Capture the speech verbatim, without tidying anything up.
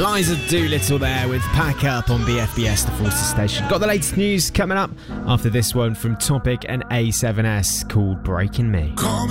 Eliza Doolittle there with Pack Up on B F B S, the Forces station. Got the latest news coming up after this one from Topic and A seven S called Breaking Me.